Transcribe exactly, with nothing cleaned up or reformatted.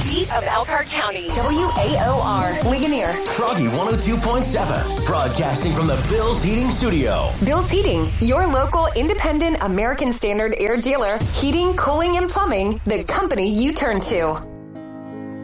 heartbeat of Elkhart County. W A O R, Ligonier. Froggy one oh two point seven, broadcasting from the Bill's Heating Studio. Bill's Heating, your local independent American Standard air dealer. Heating, cooling, and plumbing, the company you turn to.